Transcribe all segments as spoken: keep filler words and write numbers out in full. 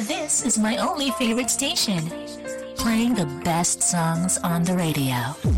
This is my only favorite station, playing the best songs on the radio.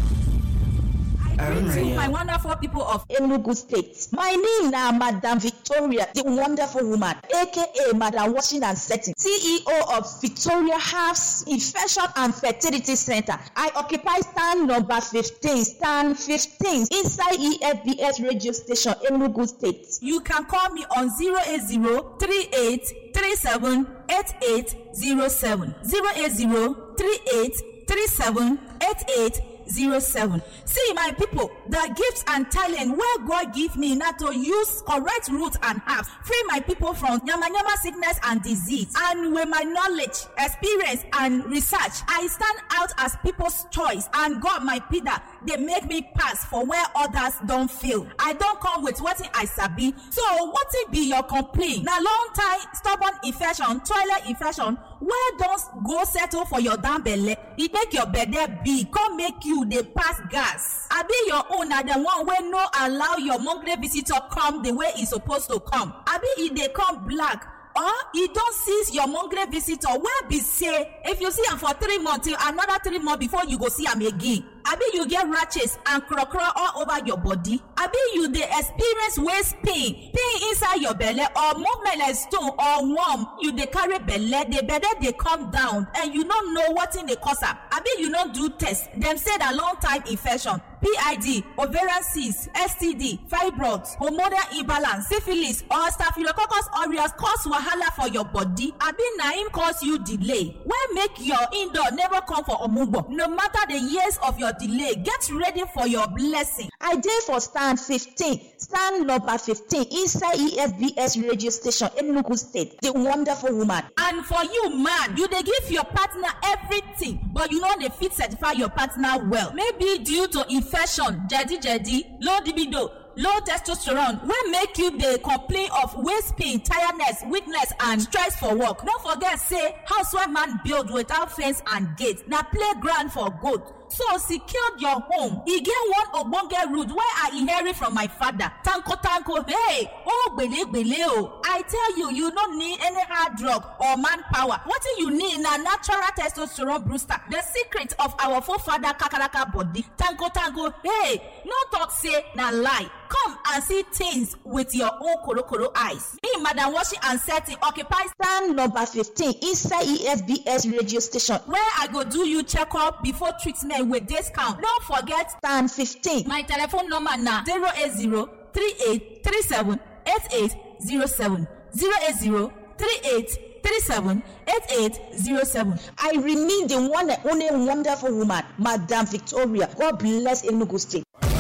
My wonderful people of Enugu State. My name now Madam Victoria, the wonderful woman, aka Madam Washing and Setting, C E O of Victoria Herbs Infection and Fertility Center. I occupy stand number fifteen, stand fifteen inside E F B S radio station, Enugu State. You can call me on zero eight zero three eight three seven eight eight zero seven, zero eight zero three eight three seven eight eight zero seven. See my people, the gifts and talent where God give me now to use correct root and herbs, free my people from yama yama sickness and disease. And with my knowledge, experience and research, I stand out as people's choice, and God my Peter, they make me pass for where others don't feel. I don't come with what I sabi. So what it be your complaint? Now long time stubborn infection, toilet infection, where don't go settle for your damn belly. It make your belly big, come make you they pass gas. I be your own na the one where no allow your monthly visitor come the way it's supposed to come. I be if they come black, or you don't seize your monthly visitor. Where be say if you see him for three months till another three months before you go see him again. Abi you get rashes and crocro all over your body. Abi you dey experience waist pain, pain inside your belly, or movement like stone or worm. You dey carry belle, the belle dey come down, and you don't know what in the cause am. Abi you no do test. Them say that long time infection, P I D, ovarian cyst, S T D, fibroids, hormonal imbalance, syphilis, or staphylococcus aureus cause wahala for your body. Abi na im cause you delay. Why make your indoor never come for omugbo? No matter the years of your delay, get ready for your blessing. I dey for stand fifteen, stand number fifteen inside E F B S radio station, Enugu State, the wonderful woman. And for you man, you dey give your partner everything, but you know they fit certify your partner well. Maybe due to infection, jadi jadi, low libido, low testosterone, wey make you dey complain of waist pain, tiredness, weakness and stress for work. No forget say housewife man build without fence and gate na playground for goat. So secure your home. E get one ogbonge root wey I inherit from my father. Tanko tanko, hey, oh gbele gbele oh. I tell you, you no need any hard drug or manpower. What you need na natural testosterone booster. The secret of our forefather kakaraka body. Tanko tanko, hey, no talk say na lie. Come and see things with your own korokoro eyes. Me, Madam Washing and Setting, occupy stand number fifteen inside E F B S radio station, where I go do you check up before treatment with discount. Don't forget stand fifteen. My telephone number now zero eight zero three eight three seven eight eight zero seven, zero eight zero three eight three seven eight eight zero seven. I remain the one and only wonderful woman, Madam Victoria. God bless Enugu State.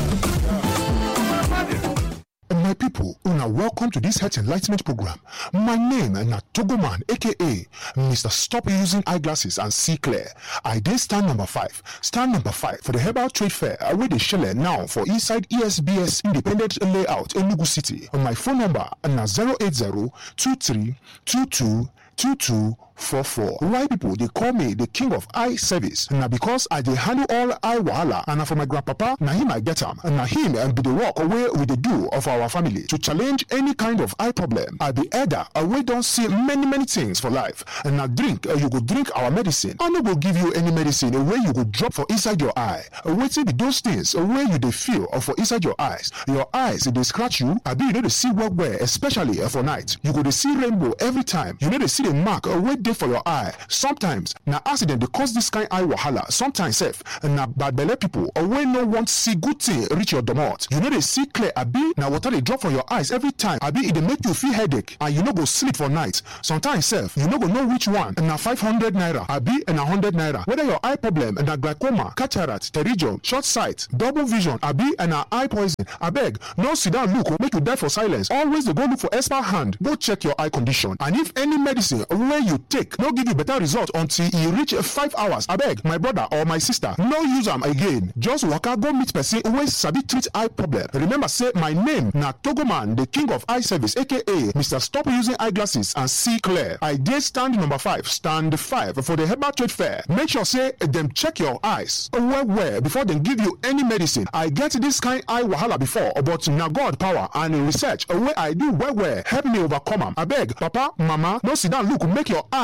My people, una welcome to this health enlightenment program. My name is Togoman, aka Mister Stop Using Eyeglasses and See Clear. I did stand number five. Stand number five for the Herbal Trade Fair where they shell now for inside E S B S Independent Layout, Enugu City. My phone number is zero eight zero two three two two two two four four. Why people they call me the king of eye service? Now because I dey handle all eye wahala, and for my grandpapa, now him I get him, and now him and be the walk away with the do of our family to challenge any kind of eye problem. I be elder, we don't see many many things for life, and now drink, uh, you go drink our medicine. I no go give you any medicine where you go drop for inside your eye. Wait till be those things where you they feel or for inside your eyes. Your eyes they scratch you. I be you know they see well where, especially uh, for night. You go to see rainbow every time. You know they see the mark uh, wait for your eye. Sometimes na accident they cause this kind eye wahala. Sometimes self na bad belle people or when no want see good thing reach your domot. You know they see clear. Abi na water they drop for your eyes every time. Abi it they make you feel headache and you no go sleep for night. Sometimes self you no go know which one. Na five hundred naira. Abi and a hundred naira. Whether your eye problem na glaucoma, cataract, pterygium, short sight, double vision. Abi and a eye poison. Abeg no sit down look or make you die for silence. Always they go look for expert hand. Go check your eye condition. And if any medicine where you take no give you better result until you reach five hours. Abeg my brother or my sister no use am again. Just waka go meet person wey sabi treat eye problem. Remember say my name na Togoman, the king of eye service, aka Mister Stop Using Eyeglasses and See Clear. I dey stand number five, stand five for the Herbal Trade Fair. Make sure say dem check your eyes well well before dem give you any medicine. I get this kind eye wahala before, but na God power and research wey I do well well help me overcome am. Abeg papa mama no sit down look make your eye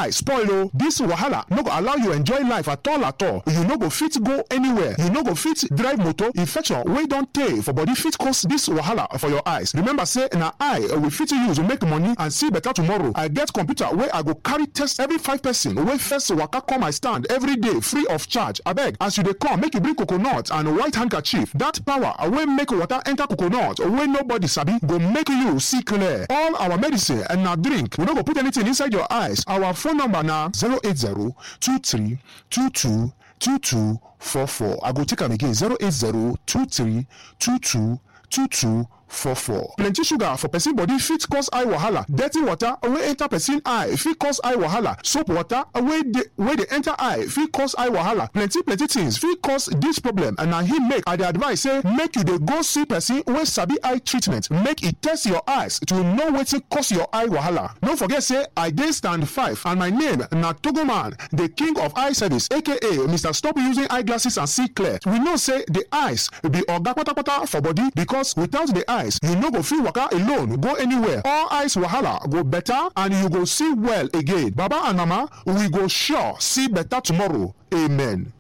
eye spoil o. This wahala no go allow you enjoy life at all at all. You no go fit go anywhere. You no go fit drive motor. Infection wey don tey for body fit cause this wahala for your eyes. Remember say na eye we fit use to make money and see better tomorrow. I get computer wey I go carry test every five person wey first waka come my stand every day free of charge. Abeg, as you dey come, make you bring coconut and white handkerchief. That power wey make water enter coconut wey nobody sabi go make you see clear. All our medicine and na drink. We no go put anything inside your eyes. Our phone number na zero eight zero two three two two two two four four. I go take am again zero eight zero two three two two two two four four. Plenty sugar for person body fit cause eye wahala. Dirty water wey enter person eye fit cause eye wahala. Soap water wey dey wey dey enter eye fit cause eye wahala. Plenty plenty things fit cause this problem, and na him make I dey advise say make you dey go see person wey sabi eye treatment. Make e test your eyes to know wetin cause your eye wahala. No forget say I dey stand five and my name na Togoman, the king of eye service, aka Mister Stop Using Eyeglasses and See Clear. We know say the eyes be oga patapata for body, because without the eye you no go fit waka alone go anywhere. All eyes wahala go better and you go see well again. Baba and mama, we go sure see better tomorrow. Amen.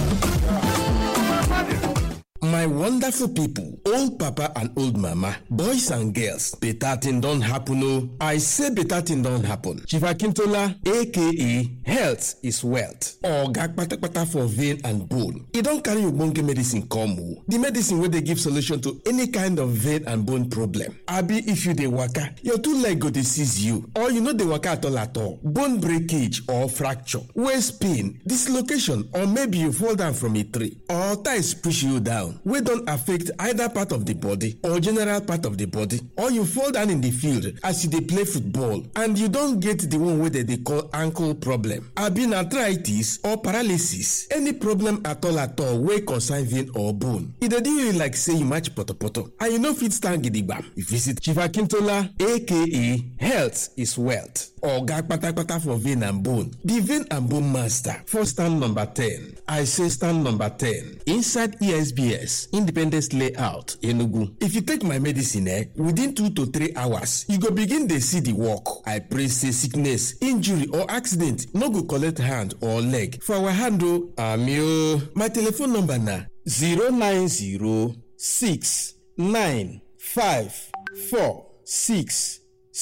My wonderful people, old papa and old mama, boys and girls, better thing don't happen. Oh, I say better thing don't happen. Chief Akintola, aka Health is Wealth, or gag patakpata for vein and bone. He don't carry ogbonge medicine come. Oh. The medicine where they give solution to any kind of vein and bone problem. Abi, if you dey waka, your two leg go dey seize you, or you know dey waka at all at all. Bone breakage or fracture, waist pain, dislocation, or maybe you fall down from a tree, or ties push you down. Wey don affect either part of the body or general part of the body, or you fall down in the field as you dey play football and you don get the one wey dem dey call ankle problem, abi na arthritis or paralysis, any problem at all at all wey concern vein or bone. E dey do you like say you match potopoto and you no fit stand gidigbam. You visit Chief Akintola, aka Health is Wealth, oga kpatakpata for vein and bone, the vein and bone master, for stand number ten. I say stand number ten, inside E S B S Independence Layout, Enugu. If you take my medicine, eh, within two to three hours, you go begin dey see the work. I pray say sickness, injury or accident no go collect hand or leg for our hand. Oh, amio. My telephone number na zero nine zero six nine five four six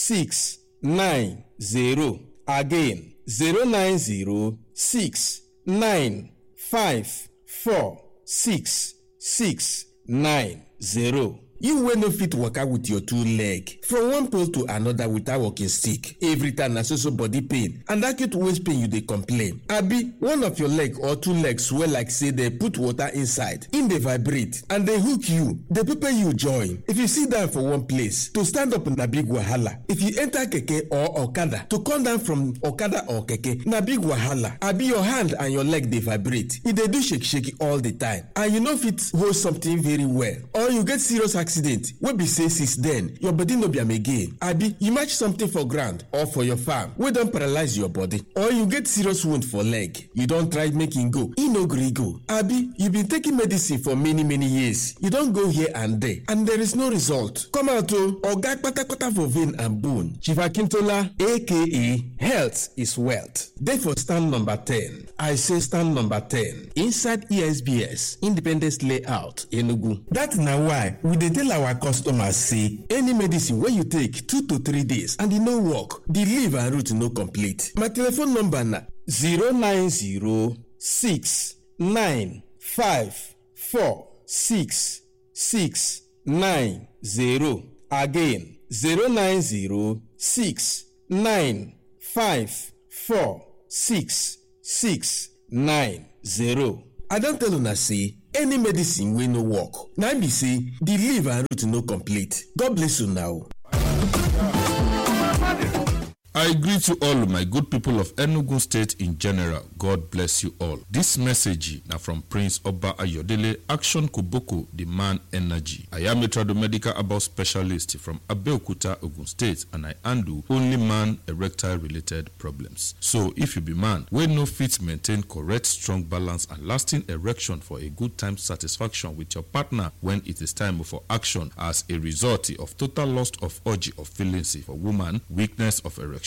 six nine zero. Again, zero nine zero six nine five four six six nine zero. You wey no fit waka with your two leg from one pole to another without walking stick. Every time na so so body pain and acute waist pain you dey complain. Abi one of your leg or two legs swell like say they put water inside, in dey vibrate and dey hook you, dey pepper you join. If you sit down for one place, to stand up na big wahala. If you enter keke or okada, to come down from okada or keke na big wahala. Abi your hand and your leg dey vibrate, e dey do shake shake all the time and you no fit hold something very well, or you get serious accident accident wey be say since then your body no be am again. Abi you match something for ground or for your farm wey don paralyze your body, or you get serious wound for leg, you don try make e go, e no gree go. Abi you been taking medicine for many many years, you don go here and there and there is no result. Come out o, oga kpatakpata for vein and bone. Chief Akintola, aka Health is Wealth, dey for stand number ten. I say stand number ten, inside E S B S Independence Layout, Enugu. That na why we dey tell our customers say any medicine wey you take two to three days and e no work, the leaf and root no complete. My telephone number na zero nine zero six nine five four six six nine zero. Again, zero nine zero six nine five four six six nine zero. I don tell una say any medicine wey no work, na be say the leaf and root no complete. God bless you now. I greet you all, my good people of Enugu State in general. God bless you all. This message now from Prince Oba Ayodele, Action Koboko, the man energy. I am a tradomedical about specialist from Abeokuta, Ogun State, and I handle only man erectile related problems. So if you be man, we no fit maintain correct, strong balance and lasting erection for a good time satisfaction with your partner when it is time for action as a result of total loss of urge of feelings for woman, weakness of erection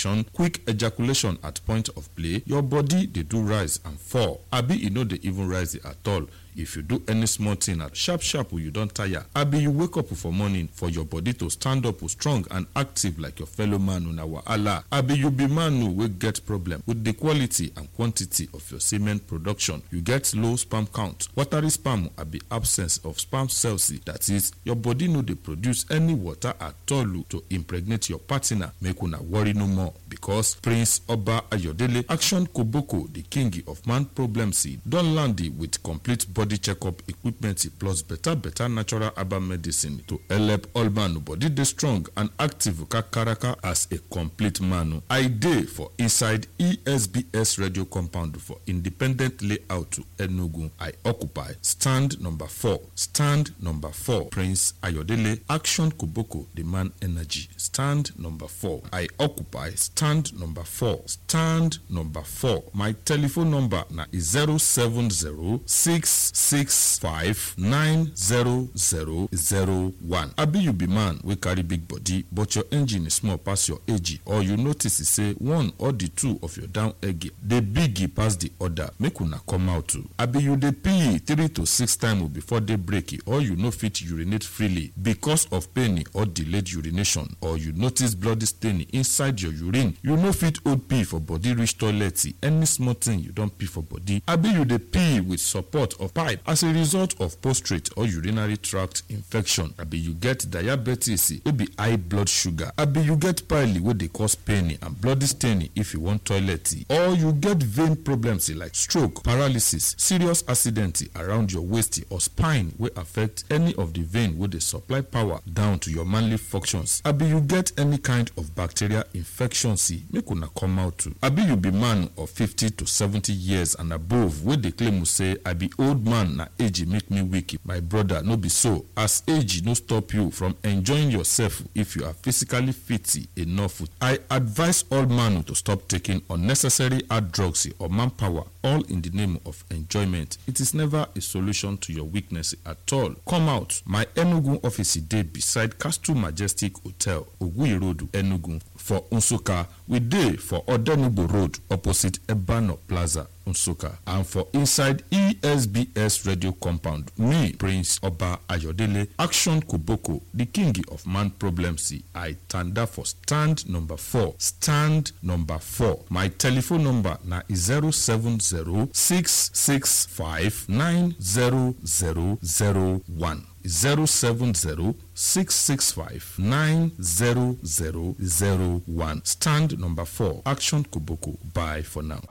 infection, quick ejaculation at point of play, your body they do rise and fall. Abi you know they even rise at all. If you do any small thing at sharp sharp you don't tire, abi you wake up for morning for your body to stand up strong and active like your fellow man on our Allah. Abi you be man who will get problem with the quality and quantity of your semen production. You get low sperm count. Watery sperm abi absence of sperm cells, that is, your body no dey produce any water at all to impregnate your partner. Make una worry no more, because Prince Oba Ayodele Action Koboko, the king of man problems, don land with complete body body checkup equipment plus better better natural herbal medicine to help all man body dey strong and active kakaraka as a complete man. I dey for inside E S B S radio compound for independent layout to Enugu. I occupy stand number four. Stand number four. Prince Ayodele Action Koboko, the man energy. Stand number four. I occupy stand number four. Stand number four. My telephone number na zero seven zero six six five nine zero zero zero one. Abi you be man we carry big body but your engine is small pass your age, or you notice say one or the two of your down egg dey big pass the other, make una come out too. Abi you dey pee three to six times before they break, or you no fit urinate freely because of pain or delayed urination, or you notice bloody stain inside your urine, you no fit hold pee for body reach toilet, any small thing you don pee for body. Abi you dey pee with support of pipe as a result of prostate or urinary tract infection. Abi you get diabetes, wey be high blood sugar. Abi you get pile wey dey cause pain and bloody stain if you want toilet, or you get vein problems like stroke, paralysis, serious accident around your waist or spine wey affect any of the vein wey dey supply power down to your manly functions. Abi you get any kind of bacterial infection, see, make una come out too. Abi you be man of fifty to seventy years and above wey dey claim say I be old man, na age make me weak. My brother, no be so, as age no stop you from enjoying yourself if you are physically fit enough. I advise all men to stop taking unnecessary hard drugs or manpower, all in the name of enjoyment. It is never a solution to your weakness at all. Come out. My Enugu office dey beside Castle Majestic Hotel, Oguyi Road, Enugu. For Nsukka, we dey for Odenigbo Road opposite Ebano Plaza, Nsukka. And for inside E S B S radio compound, me, Prince Oba Ayodele Action Koboko, the king of man problems, I tanda for stand number four. Stand number four. My telephone number na zero seven zero six six five nine zero zero zero one. zero seven zero six six five nine zero zero zero one. Stand number four. Action Koboko. Bye for now.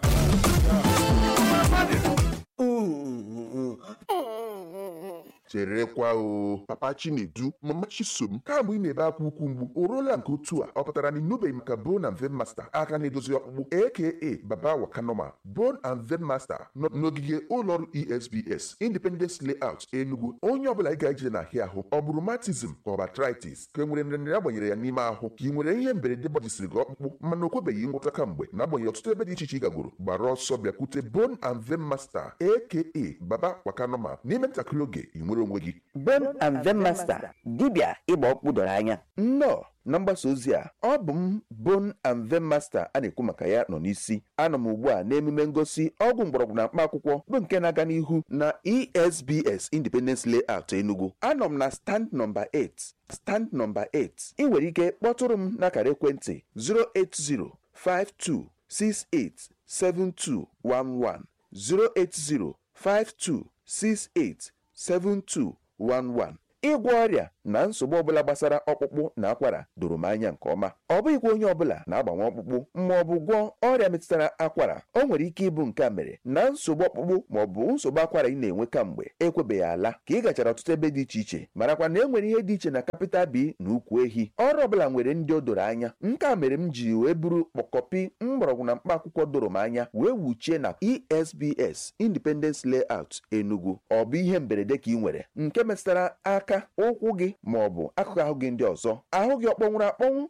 cherekwa o papa Chinedu mama Chisom kamgbe ị na-ebe akwa ukwu mgbu orola nke otu a ọ pụtara na inubeghị maka Bone and Vein Master aka na-edozi ọkpụkpụ aka Baba Wakanoma. Bone and Vein Master nọ n'ogige ụlọọrụ E S B S Independence Layout Enugu. Onye ọbụla ị ga-eje na ahịa ahụ, ọ bụ rheumatism ka ọ bụ arthritis ka e nwere nrịanrịa agbanyere ya n'ime ahụ, ka ị nwere ihe mberede gbajisiri gị ọkpụkpụ mana o kwebeghị ngwọta kamgbe, na-agbanyeghị ọtụtụ ebe dị iche iche ị gagoro, gbara ọsọ bịakwute Bone and Vein Master aka Baba Wakanoma. N'ime ntakịrị oge ị nwere onwe gị. Bone and Vein Master, dibịa ịgba ọkpụkpụ doro anya. Nnọọ na mgbasa ozi a, ọ bụ m Bone and Vein Master a na-ekwu maka ya nọ n'isi. Anọ m ugbu a n'emume ngosi ọgwụ mgbọrọgwụ na mkpa akwụkwọ bụ nke na-aga n'ihu na E S B S Independence Layout Enugu. Anọ m na stand number eight. Stand number eight. Ị nwere ike kpọtụrụ m n'akara ekwentị zero eight zero five two six eight seven two one one zero eight zero five two six eight seven two one one. Ịgwọ ọrịa na nsogbu ọbụla gbasara ọkpụkpụ na akwara doro m anya nke ọma. Ọ bụghịkwa onye ọbụla na-agbanwe ọkpụkpụ ma ọ bụ gwọọ ọrịa metụtara akwara. O nwere ike ịbụ nke a mere na nsogbu ọkpụkpụ ma ọ bụ nsogbu akwara ị na-enwe kamgbe ekwebeghị ala ka ị gachara ọtụtụ ebe dị iche iche, marakwa na e nwere ihe dị iche na capital B na ukwu ehi. Ọrụ ọbụla nwere ndị o doro anya. Nke a mere m ji wee buru kpọkọpi mgbọrọgwụ na mkpa akwụkwọ doro m anya wee wuchie na E S B S Independence Layout Enugu. Ọ bụ ihe mberede ka ị nwere nke metụtara aka, ụkwụ gị ma ọ bụ akụkụ ahụ gị ndị ọzọ, ahụ gị ọkpọnwụrụ akpọnwụ n'ihi nsogbu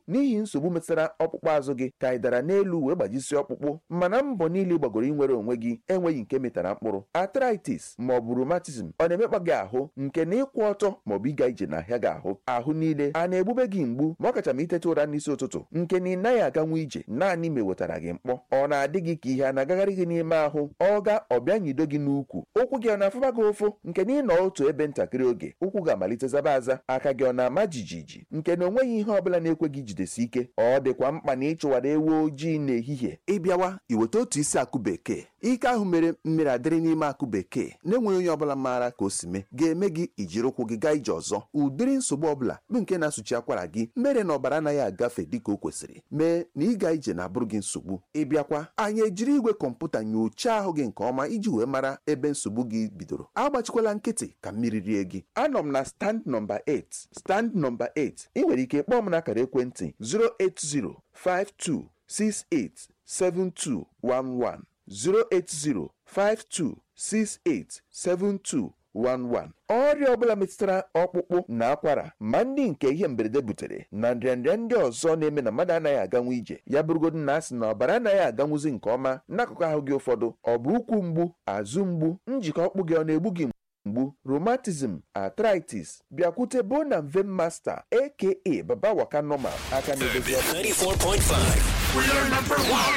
nsogbu metụtara ọkpụkpụ azụ gị ka ị dara n'elu wee gbajisi ọkpụkpụ mana mbọ niile gbagoro inwere onwe gị enweghị nke metara mkpụrụ arthritis ma ọ bụ rheumatism ọ na-emekpa gị ahụ nke na ịkwụ ọtọ ma ọ bụ ịga ije n'ahịa gị ahụ ahụ niile a na-egbube gị mgbu ma ọ kacha ma itete ụra n'isi ụtụtụ nke na ị naghị aganwu ije naanị ma ewetara gị mkpọ ọ na-adị gị ka ihe a na-agagharị gị n'ime ahụ ọ ga ọbịa nyido gị n'ukwu ụkwụ gị ọ na-afụba gị ụfụ nke na ịnọ otu ebe ntakịrị oge ụkwụ ga-amalite zaba aza aka gị ọ na-ama jijiji nke na onweghị ihe ọbụla na-ekwe gị jidesi ike ọ dịkwa mkpa na ịchụwara ewu ojii n'ehihie ịbịawa iweta otu isi akụ bekee ike ahụ mere mmiri adịrị n'ime akụ bekee na-enweghị onye ọbụla maara ka o si mee ga-eme gị ijiri ụkwụ gị gaa ije ọzọ ụdịrị nsogbu ọbụla bụ nke na-asụchi akwara gị mere na ọbara anaghị agafe dịka o kwesịrị mee na ịga ije na-abụrụ gị nsogbu ịbịakwa anyị ejiri igwe kọmputa nyochaa ahụ gị nke ọma iji wee mara ebe nsogbu gị bidoro agbachikwala nkịtị ka mmiri rie gị anọ m na stand nọmba eight stand nọmba eight ị nwere ike kpọọ m n'akara ekwentị zero eight zero five two six eight seven two one one zero eight zero five two six eight seven two one one. Ọrịa ọbụla metụtara ọkpụkpụ na akwara ma ndị nke ihe mberede butere na nrịanrịa ndị ọzọ na-eme na mmadụ anaghị aganwu ije ya bụrụgodu na asị na ọbara anaghị aganwuzi nke ọma n'akụkụ ahụ gị ụfọdụ ọ bụ ụkwụ mgbu azụ mgbu njikọ ọkpụ gị ọ na-egbu gị mgbu rheumatism arthritis bịakwute Bone and Vein Master aka Baba Waka Normal aka na-edozi ninety-four point five. We are number one.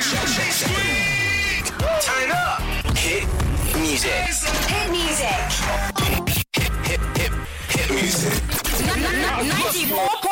Turn it up. Hit music. Hit music. Hit, hit, hit, hit music. ninety-four